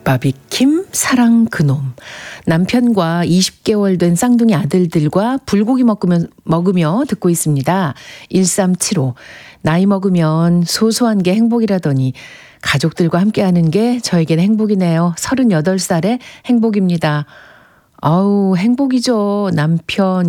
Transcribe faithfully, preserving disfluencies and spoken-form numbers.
바비킴 사랑 그놈. 남편과 이십 개월 된 쌍둥이 아들들과 불고기 먹으며, 먹으며 듣고 있습니다. 일삼칠오. 나이 먹으면 소소한 게 행복이라더니 가족들과 함께하는 게 저에게는 행복이네요. 서른여덟 살의 행복입니다. 아우 행복이죠. 남편